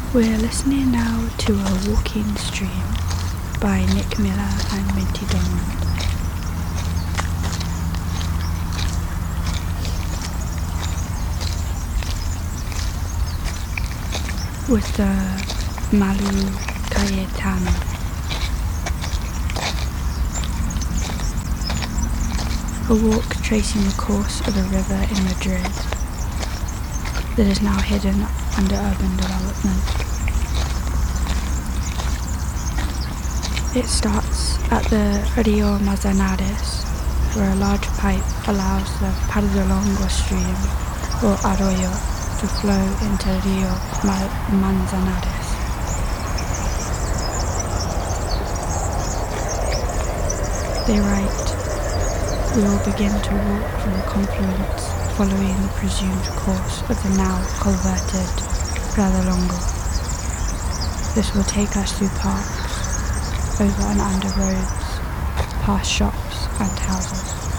We're listening now to A Walking Stream by Nick Miller and Minty Donald. With the Malu Cayetano. A walk tracing the course of a river in Madrid that is now hidden under urban development. It starts at the Rio Manzanares, where a large pipe allows the Pardolongo stream, or arroyo, to flow into Rio Manzanares. They write, "We will begin to walk from the confluence following the presumed course of the now culverted Pradolongo. This will take us through parks, over and under roads, past shops and houses."